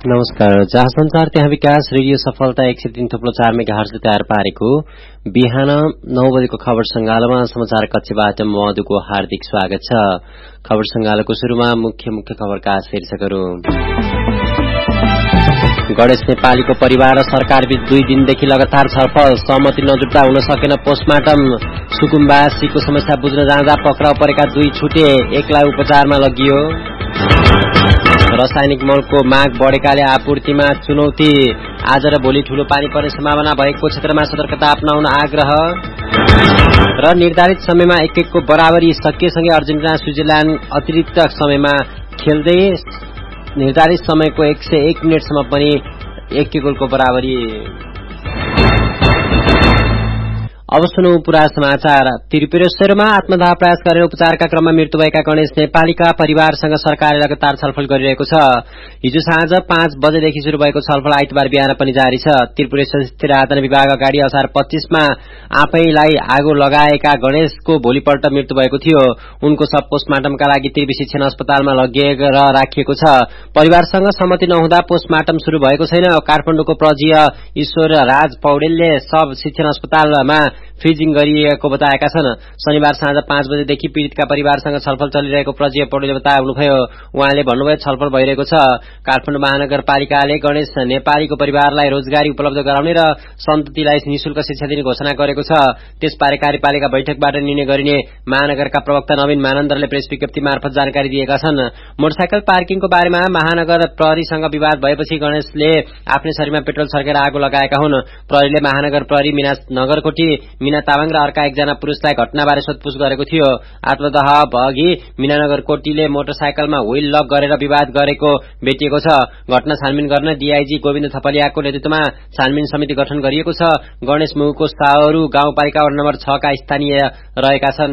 नमस्कार। जहाँ संचार त्यहाँ विकास रेडियो सफलता 103.4 मेगाहर्जले तयार पारेको बिहान 9 बजेको खबर संगालोमा समाचार कक्षबाट मधुको हार्दिक स्वागत छ। खबर संगालोको शुरूमा मुख्य खबरका शीर्षकहरू। गणेश नेपालीको परिवार र सरकारबीच 2 दिनदेखि लगातार छलफल, सहमति नजुट्दा हुन सकेन पोस्टमार्टम। सुकुम्बासीको समस्या बुझ्न जाँदा पक्राउ परेका 2 छुटे, एकलाई उपचारमा लगियो। रासायनिक मलको माग बढेकाले आपूर्तिमा चुनौती, आज र भोलि ठूलो पानी पर्ने सम्भावना भएको क्षेत्रमा सतर्कता अपनाउन आग्रह। र निर्धारित समयमा 1-1 को बराबरी सकिएसँगै अर्जेन्टिना स्विजरल्याण्ड अतिरिक्त समयमा खेल्दै निर्धारित समयको 101 मिनेटसम्म पनि 1-1 गोलको बराबरी। अब सुनौ पूरा समाचार। त्रिपुरेश्वरमा आत्मदाह प्रयास गरेर उपचारका क्रममा मृत्यु भएका गणेश नेपालीका परिवारसँग सरकारले लगातार छलफल गरिरहेको छ। हिजो साँझ 5 बजेदेखि शुरू भएको छलफल आइतबार बिहान पनि जारी छ। त्रिपुरेश्वर स्थित आयतन विभाग अगाडि असार 25 मा आफैलाई आगो लगाएका गणेशको भोलिपल्ट मृत्यु भएको थियो। उनको शव पोस्टमार्टमका लागि त्रिवी शिक्षण अस्पतालमा लगिएर राखिएको छ। परिवारसँग सहमति नहुँदा पोस्टमार्टम शुरू भएको छैन। काठमाडौँको प्रजीय ईश्वर राज पौडेलले शव शिक्षण अस्पतालमा फ्रिजिङ गरिएको बताएका छन्। शनिबार साँझ 5 बजेदेखि पीड़ितका परिवारसँग छलफल चलिरहेको प्रजीय पौडेलले बताउनुभयो। उहाँले भन्नुभयो छलफल भइरहेको छ। काठमाडौँ महानगरपालिकाले गणेश नेपालीको परिवारलाई रोजगारी उपलब्ध गराउने र सन्ततिलाई निशुल्क शिक्षा दिने घोषणा गरेको छ। त्यसबारे कार्यपालिका बैठकबाट निर्णय गरिने महानगरका प्रवक्ता नवीन मानन्दरले प्रेस विज्ञप्ति मार्फत जानकारी दिएका छन्। मोटरसाइकल पार्किङको बारेमा महानगर प्रहरीसँग विवाद भएपछि गणेशले आफ्नै शरीरमा पेट्रोल छर्केर आगो लगाएका हुन्। प्रहरीले महानगर प्रहरी मीना नगरकोटी मीना तामाङ र अर्का एकजना पुरुषलाई घटनाबारे सोधपुछ गरेको थियो। आत्मदाह अघि मीनानगर कोटीले मोटरसाइकलमा व्हील लक गरेर विवाद गरेको भेटिएको छ। घटना छानबिन गर्न डीआईजी गोविन्द थपलियाको नेतृत्वमा छानबिन समिति गठन गरिएको छ। गणेश मुगुको साहरू गाउँपालिका वडा नम्बर 6 का स्थानीय रहेका छन्।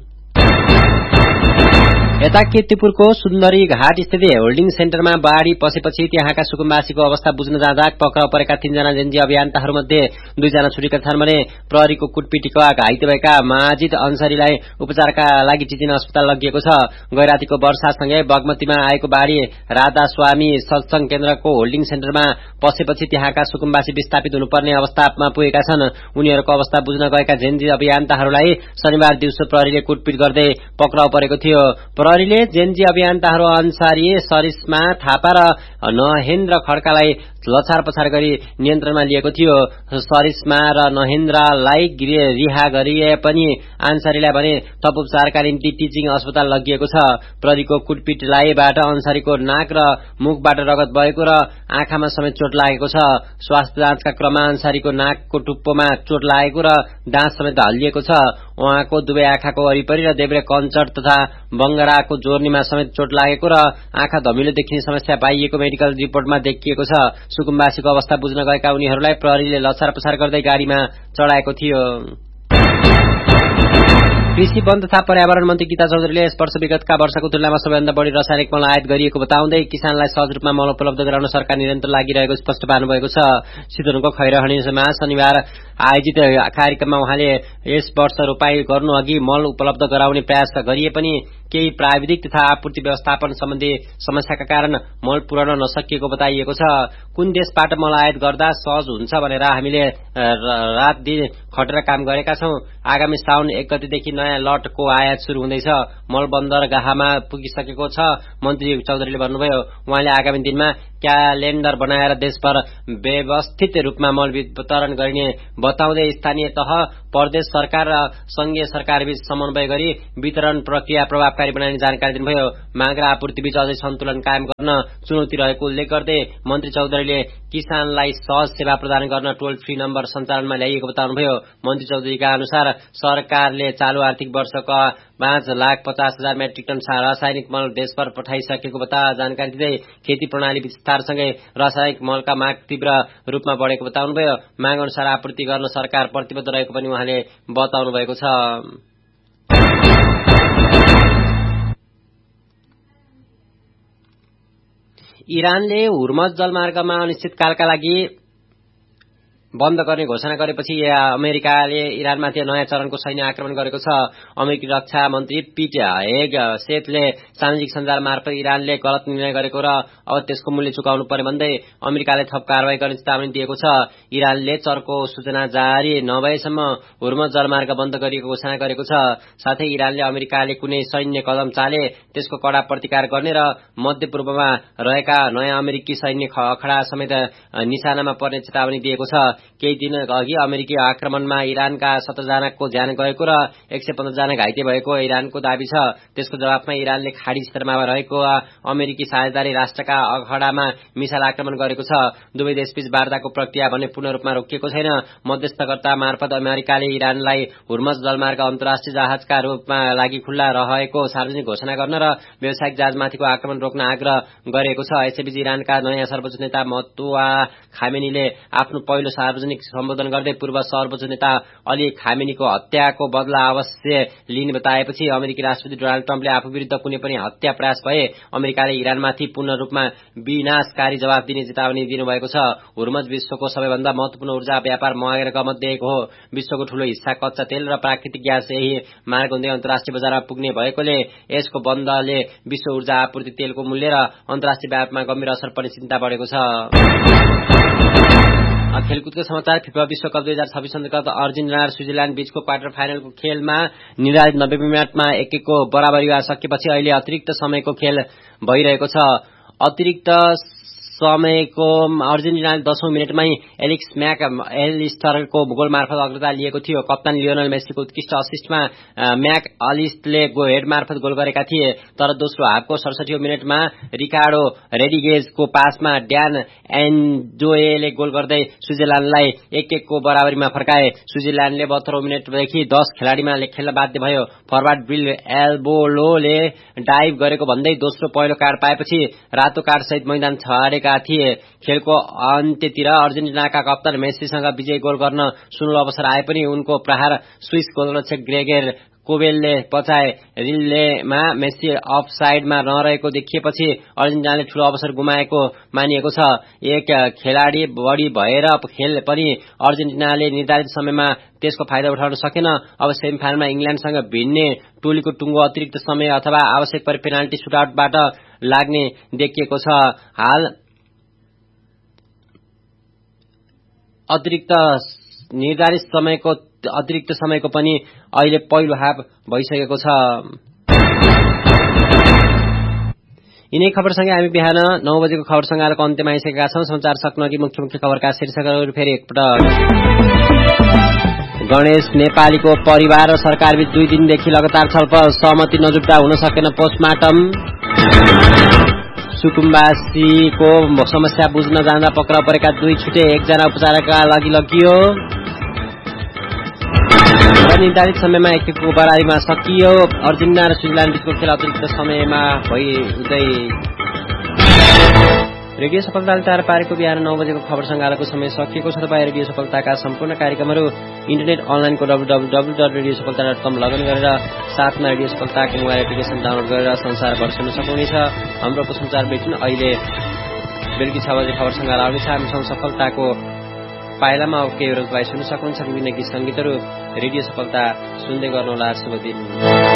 यता कीर्तिपुरको सुन्दरी घाट स्थित होल्डिङ सेन्टरमा बाढ़ी पसेपछि त्यहाँका सुकुम्बासीको अवस्था बुझ्न जाँदा पक्राउ परेका 3 जना जेन्जी अभियन्ताहरूमध्ये 2 जना छुटेका छन् भने प्रहरीको कुटपिटीका घाइते भएका माजिद अन्सारीलाई उपचारका लागि चिचिन अस्पताल लगिएको छ। गैरातीको वर्षासँगै बागमतीमा आएको बाढ़ी राधा स्वामी सत्संग केन्द्रको होल्डिङ सेन्टरमा पसेपछि त्यहाँका सुकुम्बासी विस्थापित हुनुपर्ने अवस्थामा पुगेका छन्। उनीहरूको अवस्था बुझ्न गएका जेन्जी अभियन्ताहरूलाई शनिबार दिउँसो प्रहरीले कुटपिट गर्दै पक्राउ परेको थियो। प्रहरीले जेन्जी अभियन्ताहरू अन्सारी, सरिस्मा थापा र नहेन्द्र खड्कालाई लछार पछार गरी नियन्त्रणमा लिएको थियो। सरिस्मा र नहेन्द्रलाई रिहा गरिए पनि अन्सारीलाई भने थप उपचारका निम्ति टिचिङ अस्पताल लगिएको छ। प्रहरीको कुटपिटलाईबाट अन्सारीको नाक र मुखबाट रगत बहेको र आँखामा समेत चोट लागेको छ। स्वास्थ्य जाँचका क्रममा अन्सारीको नाकको टुप्पोमा चोट लागेको र दाँत समेत हल्लिएको छ। उहाँको दुवै आँखाको वरिपरि र देब्रे कञ्चर तथा बंगडाको जोर्नीमा समेत चोट लागेको र आँखा धमिलो देखिने समस्या पाइएको मेडिकल रिपोर्टमा देखिएको छ। सुकुम्बासीको अवस्था बुझ्न गएका उनीहरूलाई प्रहरीले लछार पछार गर्दै गाड़ीमा चढाएको थियो। कृषि वन तथा पर्यावरण मन्त्री गीता चौधरीले यस वर्ष विगतका वर्षको तुलनामा सबैभन्दा बढी रासायनिक मल आयात गरिएको बताउँदै किसानलाई सहज रूपमा मल उपलब्ध गराउन सरकार निरन्तर लागिरहेको स्पष्ट पार्नुभएको छ। चितवनको खैरहनीमा शनिबार आयोजित कार्यक्रममा उहाँले यस वर्ष रोपाई गर्नु अघि मल उपलब्ध गराउने प्रयास गरिए पनि केही प्राविधिक तथा आपूर्ति व्यवस्थापन सम्बन्धी समस्याका कारण मल पुर्याउन नसकिएको बताइएको छ। कुन देशबाट मल आयात गर्दा सहज हुन्छ भनेर हामीले रात दिन खटेर काम गरेका छौं। आगामी साउन 1 गतेदेखि नयाँ लटको आयात शुरू हुँदैछ। मल बन्दरगाहमा पुगिसकेको छ, मन्त्री चौधरीले भन्नुभयो। उहाँले आगामी दिनमा क्यालेण्डर बनाएर देशभर व्यवस्थित रूपमा मल वितरण गरिने बताउँदै स्थानीय तह, प्रदेश सरकार र संघीय सरकारबीच समन्वय गरी वितरण प्रक्रिया प्रभावकारी बनाइने जानकारी दिनुभयो। माग र आपूर्तिबीच अझै सन्तुलन कायम गर्न चुनौती रहेको उल्लेख गर्दै मन्त्री चौधरीले किसानलाई सहज सेवा प्रदान गर्न टोल फ्री नम्बर सञ्चालनमा ल्याइएको बताउनुभयो। मन्त्री चौधरीका अनुसार सरकारले चालू आर्थिक वर्षका 5,50,000 मेट्रिक टन रासायनिक मल देशभर पठाइसकेको जानकारी दिँदै खेती प्रणाली विस्तारसँगै रासायनिक मलका माग तीव्र रूपमा बढेको बताउनुभयो। माग अनुसार आपूर्ति गर्न सरकार प्रतिबद्ध रहेको पनि उहाँले बताउनु भएको छ। इरानले हुर्मज जलमार्गमा अनिश्चितकालका लागि बन्द गर्ने घोषणा गरेपछि अमेरिकाले इरानमाथि नयाँ चरणको सैन्य आक्रमण गरेको छ। अमेरिकी रक्षा मन्त्री पिट हेगसेथले सामाजिक सञ्जाल मार्फत इरानले गलत निर्णय गरेको र अब त्यसको मूल्य चुकाउनु पर्ने भन्दै अमेरिकाले थप कारवाही गर्ने चेतावनी दिएको छ। इरानले चर्को सूचना जारी नभएसम्म हुर्मुज जलमार्ग बन्द गरिएको घोषणा गरेको छ। साथै इरानले अमेरिकाले कुनै सैन्य कदम चाले त्यसको कड़ा प्रतिकार गर्ने र मध्यपूर्वमा रहेका नयाँ अमेरिकी सैन्य अखडा समेत निशानामा पर्ने चेतावनी दिएको छ। केही दिन अघि अमेरिकी आक्रमणमा इरानका 17 जनाको ज्यान गएको र 115 जना घाइते भएको इरानको दाबी छ। त्यसको जवाफमा इरानले खाडी क्षेत्रमा रहेको अमेरिकी साझेदारी राष्ट्रका अखडामा मिसाइल आक्रमण गरेको छ। दुवै देशबीच वार्ताको प्रक्रिया भने पूर्ण रूपमा रोकिएको छैन। मध्यस्थकर्ता मार्फत अमेरिकाले इरानलाई हुर्मुज जलमार्ग अन्तर्राष्ट्रिय जहाजका रूपमा लागि खुल्ला रहेको सार्वजनिक घोषणा गर्न र व्यावसायिक जहाजमाथिको आक्रमण रोक्न आग्रह गरेको छ। यसैबीच इरानका नयाँ सर्वोच्च नेता मतुवा खामेनीले आफ्नो पहिलो सार्वजनिक सम्बोधन गर्दै पूर्व सर्वोच्च नेता अली खामेनीको हत्याको बदला अवश्य लिने बताएपछि अमेरिकी राष्ट्रपति डोनाल्ड ट्रम्पले आफू विरुद्ध कुनै पनि हत्या प्रयास भए अमेरिकाले इरानमाथि पूर्ण रूपमा विनाशकारी जवाफ दिने चेतावनी दिनुभएको छ। हुर्मुज विश्वको सबैभन्दा महत्वपूर्ण ऊर्जा व्यापार मार्ग मध्ये एक हो। विश्वको ठूलो हिस्सा कच्चा तेल र प्राकृतिक ग्यास यही मार्ग हुँदै अन्तर्राष्ट्रिय बजारमा पुग्ने भएकोले यसको बन्दले विश्व ऊर्जा आपूर्ति, तेलको मूल्य र अन्तर्राष्ट्रिय व्यापारमा गम्भीर असर पर्ने चिन्ता बढेको छ। खेलकुदको समाचार। फिफा विश्वकप 2026 अन्तर्गत अर्जेन्टिना र स्विजरल्याण्ड बीचको क्वार्टर फाइनलको खेलमा निर्धारित 90 मिनटमा 1-1 को बराबरीमा सकेपछि अहिले अतिरिक्त समयको खेल भइरहेको छ। अतिरिक्त समयको अर्जेन्टिनाले 10औं मिनेटमै एलेक्स मैक एलिस्टरको गोल मार्फत अग्रता लिएको थियो। कप्तान लियोनल मेसीको उत्कृष्ट असिस्टमा मैक एलिस्टरले हेड मार्फत गोल गरेका थिए। तर दोस्रो हाफको 67औं मिनेटमा रिकार्डो रेडिगेजको पासमा ड्यान एन्जोएले गोल गर्दै स्विजरल्याण्डलाई 1-1 को बराबरीमा फर्काए। स्विजरल्याण्डले 72औं मिनेटदेखि 10 खेलाडीमा खेल्न बाध्य भयो। फरवार्ड बिल एल्बोलोले डाइभ गरेको भन्दै दोस्रो पहिलो कार्ड पाएपछि रातो कार्ड सहित मैदान छाडेका थिए। खेलको अन्त्यतिर अर्जेन्टिनाका कप्तान मेसीसँग विजयी गोल गर्न सुनौलो अवसर आए पनि उनको प्रहार स्विस गोलरक्षक ग्रेगर कोबेलले बचाए। रिलेमा मेसी अफसाइडमा नरहेको देखिएपछि अर्जेन्टिनाले ठूलो अवसर गुमाएको मानिएको छ। एक खेलाडी बढी भएर खेल पनि अर्जेन्टिनाले निर्धारित समयमा त्यसको फाइदा उठाउन सकेन। अब सेमिफाइनलमा इंग्ल्याण्डसँग भिड्ने टोलीको टुङ्गो अतिरिक्त समय अथवा आवश्यक परे पेनाल्टी सुटआउटबाट लाग्ने देखिएको छ। हाल अतिरिक्त समयको पनि अहिले पहिलो हाफ भइसकेको छ। यिनै खबरसँगै हामी बिहान 9 बजेको खबर संगारको अन्त्यमा आइसकेका छौं। समाचार सक्नअघि मुख्य मुख्य खबरका शीर्षकहरू फेरि एकपटक। गणेश नेपालीको परिवार र सरकारबीच 2 दिनदेखि लगातार छलफल, सहमति नजुट्दा हुन सकेन पोस्टमार्टम। सुकुम्बासीको समस्या बुझ्न जाँदा पक्राउ परेका 2 छुटे, 1 जना उपचारका लागि लगियो र निर्धारित समयमा 1-1 को बराबरीमा सकियो। अर्जेन्टिना र स्विजरल्याण्ड बीचको खेल अतिरिक्त समयमा हुँदै। रेडियो सफलताले तयार पारेको बिहान 9 बजेको खबर संगालको समय सकिएको छ। तपाईँ रेडियो सफलताका सम्पूर्ण कार्यक्रमहरू इन्टरनेट अनलाइनको www.radiosafalta.com लगइन गरेर साथमा रेडियो सफलताको मोबाइल एप्लिकेसन डाउनलोड गरेर संसारभर सुन्न सक्नुहुनेछ। हाम्रो उपसञ्चार बुलेटिन अहिले बेलुकी 6 बजे खबर संगाल आउनेछ। हामी सफलताको पाइलामा केही तपाईँ सुन्न सक्नुहुन्छ। विभिन्न गीत संगीतहरू रेडियो सफलता सुन्दै गर्नुहोला। शुभ दिन।